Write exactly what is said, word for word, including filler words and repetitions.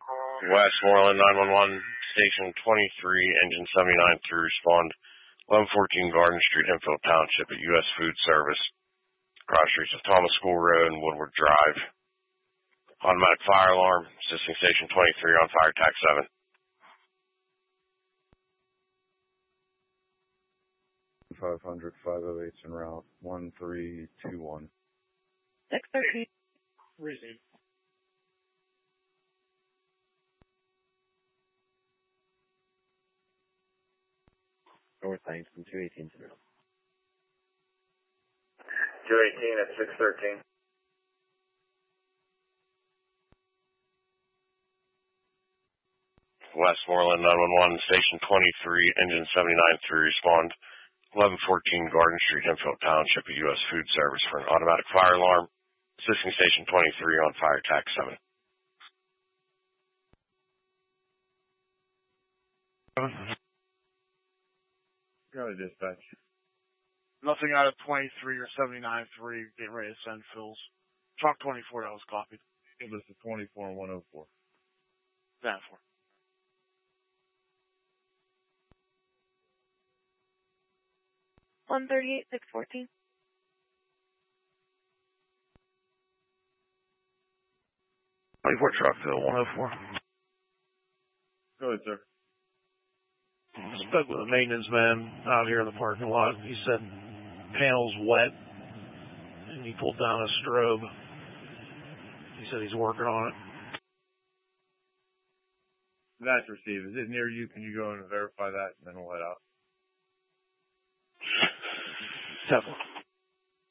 Westmoreland nine one one, Station twenty-three, Engine seventy-nine through respond. eleven fourteen Garden Street, Hempfield Township at U S Food Service. Cross streets of Thomas School Road and Woodward Drive. Automatic fire alarm, assisting Station twenty-three on fire tax seven. five hundred, five oh eight en route, one three two one. six thirteen. Receive. North Langston, two eighteen en route. two eighteen at six thirteen. Westmoreland nine one one, Station twenty-three, Engine seventy-nine through respond. eleven fourteen Garden Street, Hempfield Township at U S Food Service for an automatic fire alarm. Assisting Station twenty-three on fire tax seven. Got a dispatch. Nothing out of twenty-three or seventy-nine three. Getting ready to send fills. Truck twenty-four, that was copied. Give us a twenty-four and one oh four. That for. one thirty-eight, six fourteen. twenty-four truck fill, one oh four. Go ahead, sir. Spoke with a maintenance man out here in the parking lot. He said panel's wet, and he pulled down a strobe. He said he's working on it. That's received. Is it near you? Can you go in and verify that, and then we'll head out? Definitely.